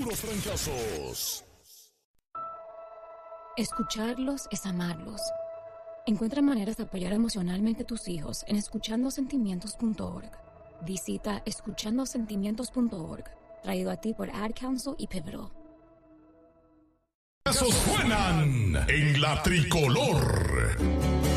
puros trancazos. Escucharlos es amarlos. Encuentra maneras de apoyar emocionalmente a tus hijos en escuchandosentimientos.org. Visita escuchandosentimientos.org, traído a ti por Ad Council y Pivotal. Esos suenan en la tricolor.